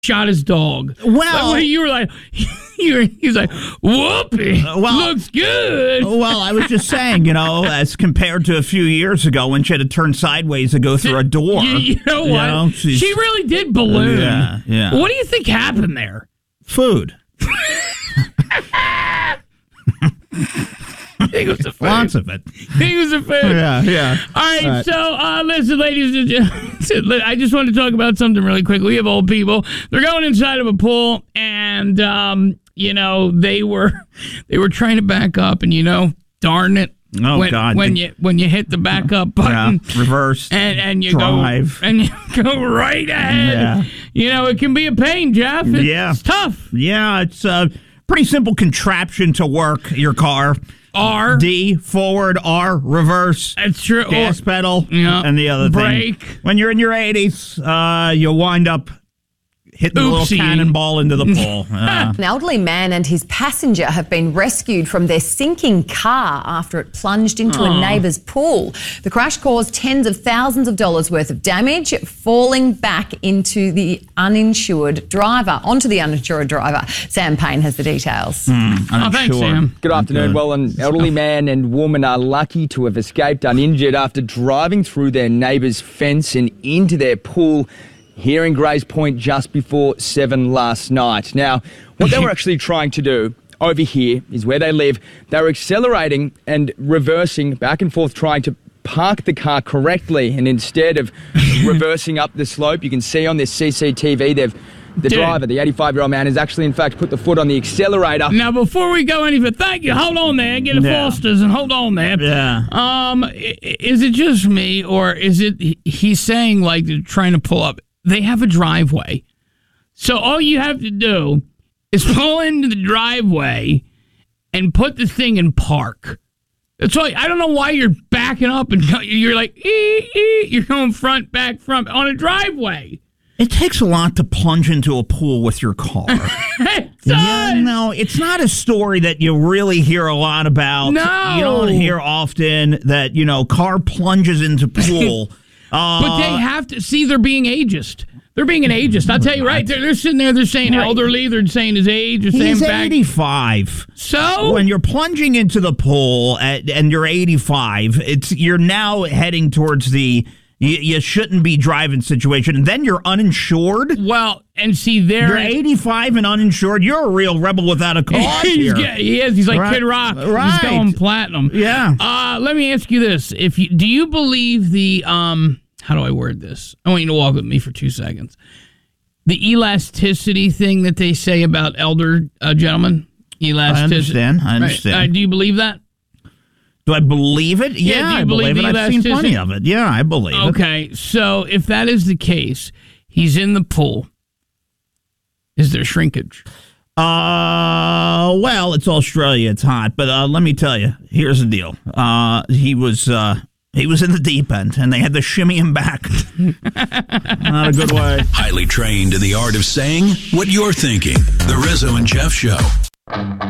shot his dog. Well, you were like, he's like, whoopee, looks good. Well, I was just saying, as compared to a few years ago when she had to turn sideways to go through a door. You know what? She really did balloon. Yeah. What do you think happened there? Food. He was a food. Lots of it. He was a food. Yeah. All right, so listen, ladies and gentlemen, I just want to talk about something really quick. We have old people. They're going inside of a pool, and they were trying to back up, and God! When you hit the back up button, reverse, and you drive, you go right ahead. Yeah. It can be a pain, Jeff. It's tough. Yeah, it's a pretty simple contraption to work your car. R. D, forward, R, reverse. That's true. Gas pedal, and the other brake. thing. When you're in your 80s, you'll wind up hitting a little cannonball into the pool. An elderly man and his passenger have been rescued from their sinking car after it plunged into a neighbour's pool. The crash caused tens of thousands of dollars worth of damage, falling back onto the uninsured driver. Sam Payne has the details. Thanks, Sam. Good afternoon. Well, an elderly man and woman are lucky to have escaped uninjured after driving through their neighbour's fence and into their pool here in Grays Point just before 7 last night. Now, what they were actually trying to do over here is where they live. They were accelerating and reversing back and forth, trying to park the car correctly. And instead of reversing up the slope, you can see on this CCTV, the driver, the 85-year-old man, has actually, in fact, put the foot on the accelerator. Now, before we go any further, thank you. Hold on there. Get a Foster's and hold on there. Yeah. Is it just me, or is it he's saying, like, they're trying to pull up? They have a driveway. So all you have to do is pull into the driveway and put the thing in park. That's all. I don't know why you're backing up and you're like, you're going front, back, front on a driveway. It takes a lot to plunge into a pool with your car. No, it's not a story that you really hear a lot about. No. You don't hear often that, car plunges into pool. But they have to see they're being ageist. They're being an ageist. I'll tell you right. They're sitting there. They're saying elderly. They're saying his age. He's 85. So when you're plunging into the pool and you're 85, you're now heading towards the you shouldn't be driving situation, and then you're uninsured. Well, and see, you're 85 and uninsured. You're a real rebel without a cause. He is. He's like Kid Rock. Right. He's going platinum. Yeah. Let me ask you this: do you believe the how do I word this? I want you to walk with me for 2 seconds. The elasticity thing that they say about elder gentlemen. Elasticity. I understand. Right. Do you believe that? Do I believe it? Yeah, I believe it. I've seen plenty of it. Yeah, I believe it. Okay, so if that is the case, he's in the pool. Is there shrinkage? Well, it's Australia. It's hot. But let me tell you, here's the deal. He was in the deep end, and they had to shimmy him back. Not a good way. Highly trained in the art of saying what you're thinking. The Rizzo and Jeff Show.